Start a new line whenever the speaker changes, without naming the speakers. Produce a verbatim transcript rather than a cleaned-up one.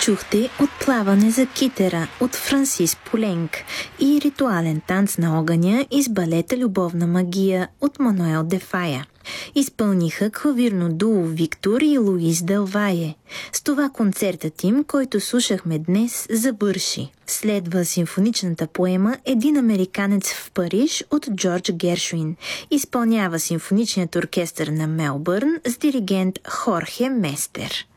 Чухте Отплаване за китера от Франсис Poulenc и Ритуален танц на огъня из балета Любовна магия от Мануел де Фая. Изпълниха клавирно дуо Виктор и Луис Дел Вае. С това концертът им, който слушахме днес, завърши. Следва симфоничната поема «Един американец в Париж» от Джордж Гершуин. Изпълнява симфоничният оркестър на Мелбърн с диригент Хорхе Местер.